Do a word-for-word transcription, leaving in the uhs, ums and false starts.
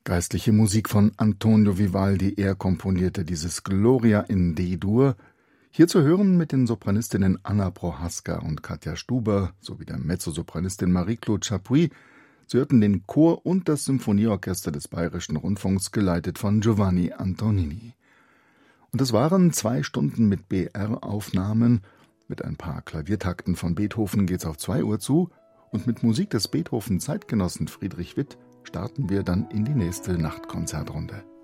Geistliche Musik von Antonio Vivaldi. Er komponierte dieses Gloria in D-Dur. Hier zu hören mit den Sopranistinnen Anna Prohaska und Katja Stuber sowie der Mezzosopranistin Marie-Claude Chapuis. Sie hörten den Chor und das Symphonieorchester des Bayerischen Rundfunks, geleitet von Giovanni Antonini. Und es waren zwei Stunden mit B R-Aufnahmen. Mit ein paar Klaviertakten von Beethoven geht's auf zwei Uhr zu. Und mit Musik des Beethoven-Zeitgenossen Friedrich Witt starten wir dann in die nächste Nachtkonzertrunde.